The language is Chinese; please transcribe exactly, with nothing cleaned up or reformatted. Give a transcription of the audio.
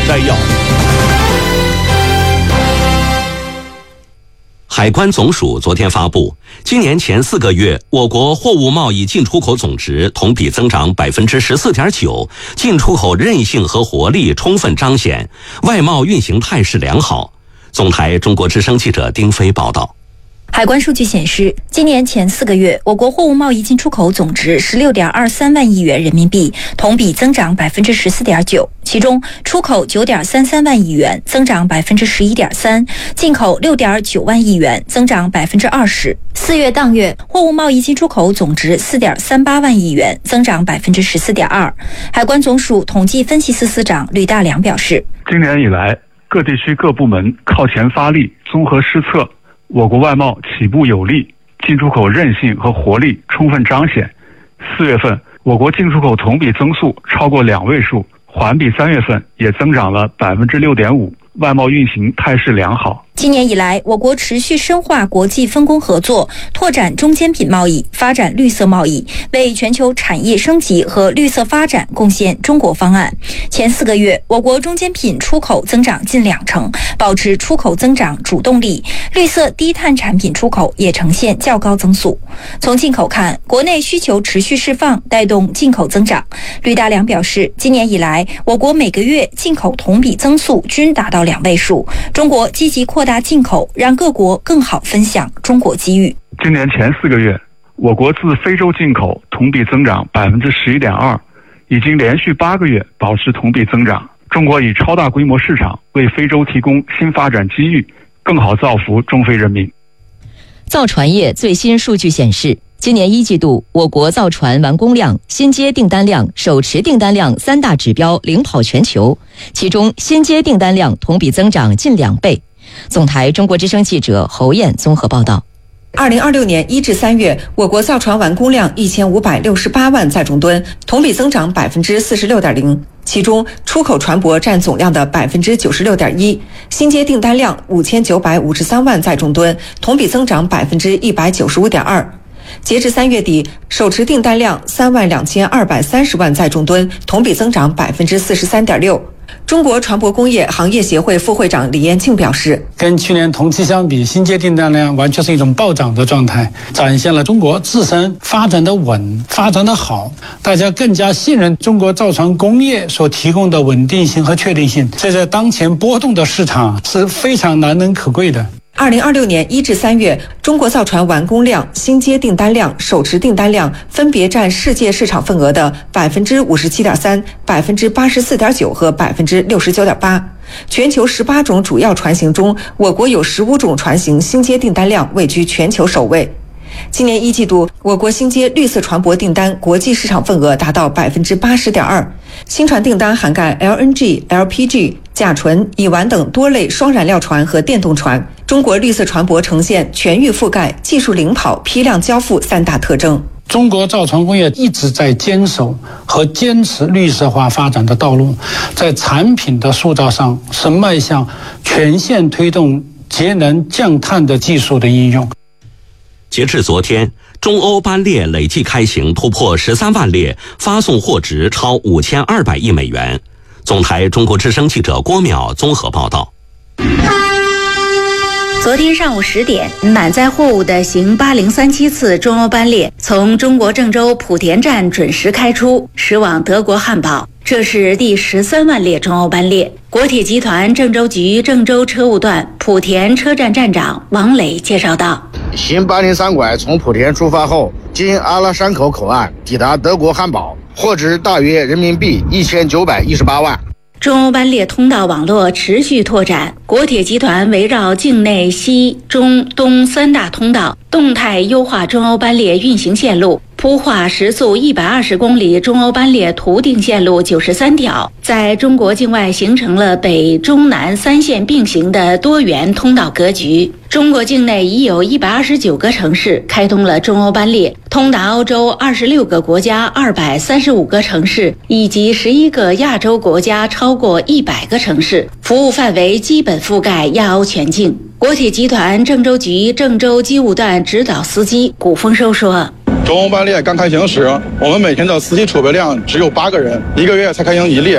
摘要。海关总署昨天发布，今年前四个月，我国货物贸易进出口总值同比增长百分之十四点九，进出口韧性和活力充分彰显，外贸运行态势良好。总台中国之声记者丁飞报道。 海关数据显示，今年前四个月，我国货物贸易进出口总值十六点二三万亿元人民币，同比增长百分之十四点九。其中，出口九点三三万亿元，增长百分之十一点三；进口六点九万亿元，增长百分之二十。四月当月，货物贸易进出口总值四点三八万亿元，增长百分之十四点二。海关总署统计分析司司长吕大良表示， 今年以来，各地区各部门靠前发力，综合施策。我国外贸起步有力，进出口韧性和活力充分彰显。四月份，我国进出口同比增速超过两位数，环比三月份也增长了百分之六点五，外贸运行态势良好。 今年以来，我国持续深化国际分工合作，拓展中间品贸易，发展绿色贸易，为全球产业升级和绿色发展贡献中国方案。前四个月，我国中间品出口增长近两成，保持出口增长主动力，绿色低碳产品出口也呈现较高增速。从进口看，国内需求持续释放，带动进口增长。吕大良表示，今年以来，我国每个月进口同比增速均达到两位数，中国积极扩大进口，让各国更好分享中国机遇。 今年前四个月，我国自非洲进口同比增长百分之十一点二，已经连续八个月保持同比增长。中国以超大规模市场为非洲提供新发展机遇，更好造福中非人民。 造船业最新数据显示，今年一季度，我国造船完工量、新接订单量、手持订单量三大指标领跑全球，其中新接订单量同比增长近两倍。总台中国之声记者侯燕综合报道。 二零二六年一至三月，我国造船完工量一千五百六十八万载重吨，同比增长百分之四十六点零。其中，出口船舶占总量的百分之九十六点一，新接订单量五千九百五十三万载重吨，同比增长百分之一百九十五点二。截至三月底，手持订单量三万两千二百三十万载重吨，同比增长百分之四十三点六。中国船舶工业行业协会副会长李彦庆表示， 跟去年同期相比，新接订单量完全是一种暴涨的状态，展现了中国自身发展的稳、发展的好，大家更加信任中国造船工业所提供的稳定性和确定性，这在当前波动的市场是非常难能可贵的。 二零二六年一至三月，中国造船完工量、新接订单量、手持订单量分别占世界市场份额的百分之五十七点三、百分之八十四点九和百分之六十九点八。全球十八种主要船型中，我国有十五种船型新接订单量位居全球首位。今年一季度，我国新接绿色船舶订单国际市场份额达到百分之八十点二，新船订单涵盖 L N G、L P G、甲醇、乙烷等多类双燃料船和电动船。中国绿色船舶呈现全域覆盖、技术领跑、批量交付三大特征。 中国造船工业一直在坚守和坚持绿色化发展的道路，在产品的塑造上是迈向全线推动节能降碳的技术的应用。 截至昨天，中欧班列累计开行突破十三万列，发送货值超五千二百亿美元。总台中国之声记者郭淼综合报道。 昨天上午十点，满载货物的行八零三七次中欧班列从中国郑州莆田站准时开出，驶往德国汉堡。这是第十三万列中欧班列。国铁集团郑州局郑州车务段莆田车站站长王磊介绍道： 新八零三拐从莆田出发后，经阿拉山口口岸抵达德国汉堡，货值大约人民币一千九百一十八万。 中欧班列通道网络持续拓展，国铁集团围绕境内西、中、东三大通道，动态优化中欧班列运行线路，铺画时速一百二十公里中欧班列图定线路九十三条，在中国境外形成了北中南三线并行的多元通道格局。中国境内已有一百二十九个城市开通了中欧班列，通达欧洲二十六个国家二百三十五个城市，以及十一个亚洲国家超过一百个城市，服务范围基本覆盖亚欧全境。国铁集团郑州局郑州机务段指导司机古丰收说： 中欧班列刚开行时，我们每天的司机储备量只有八个人，一个月才开行一列。